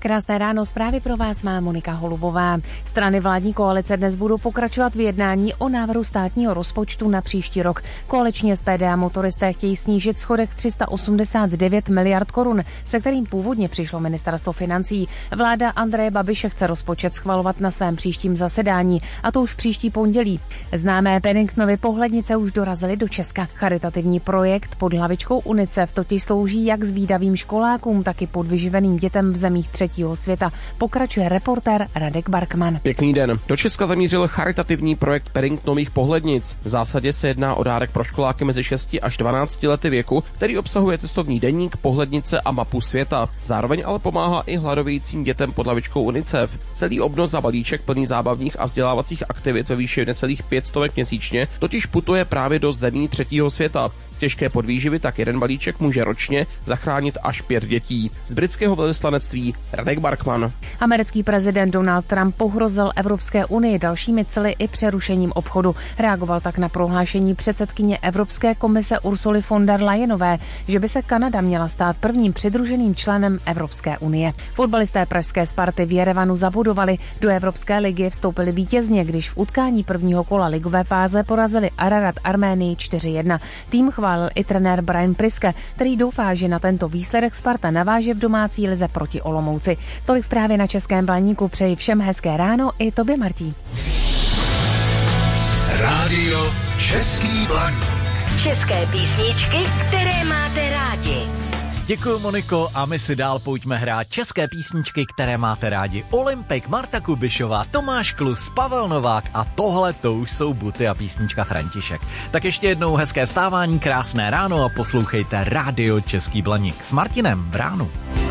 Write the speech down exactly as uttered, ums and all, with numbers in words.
Krásné ráno, zprávy pro vás má Monika Holubová. Strany vládní koalice dnes budou pokračovat v jednání o návrhu státního rozpočtu na příští rok. Koaličně S P D a motoristé chtějí snížit schodek tři sta osmdesát devět miliard korun, se kterým původně přišlo ministerstvo financí. Vláda Andreje Babiše chce rozpočet schvalovat na svém příštím zasedání, a to už příští pondělí. Známé Penningtonovy pohlednice už dorazily do Česka. Charitativní projekt pod hlavičkou UNICEF totiž slouží jak zvídavým školákům, tak i podvyživeným dětem v zemích třetího světa. Pokračuje reportér Radek Barkman. Pěkný den. Do Česka zamířil charitativní projekt Penningtonových pohlednic. V zásadě se jedná o dárek pro školáky mezi šesti až dvanácti lety věku, který obsahuje cestovní deník, pohlednice a mapu světa. Zároveň ale pomáhá i hladovějícím dětem pod hlavičkou UNICEF. Celý obnos za balíček plný zábavních a vzdělávacích aktivit ve výši necelých pět stovek měsíčně totiž putuje právě do zemí třetího světa. Z těžké podvýživy tak jeden balíček může ročně zachránit až pět dětí. Z britského velvyslanectví Radek Barkman. Americký prezident Donald Trump pohrozil Evropské unii dalšími cly i přerušením obchodu. Reagoval tak na prohlášení předsedkyně Evropské komise Ursuly von der Leyenové, že by se Kanada měla stát prvním přidruženým členem Evropské unie. Fotbalisté pražské Sparty v Jerevanu zabudovali. Do Evropské ligy vstoupili vítězně, když v utkání prvního kola ligové fáze porazili Ararat Arménii čtyři jedna. Tým chválil i trenér Brian Priske, který doufá, že na tento výsledek Sparta naváže v domácí lize proti Olomouci. Tolik zprávy na Českém Blaníku, přeji všem hezké ráno, i tobě, Martí. Rádio Český Blaník. České písničky, které máte rádi. Děkuji, Moniko, a my si dál pojďme hrát české písničky, které máte rádi. Olympik, Marta Kubišová, Tomáš Klus, Pavel Novák a tohle to už jsou Buty a písnička František. Tak ještě jednou hezké vstávání, krásné ráno a poslouchejte Rádio Český Blaník s Martinem v ránu.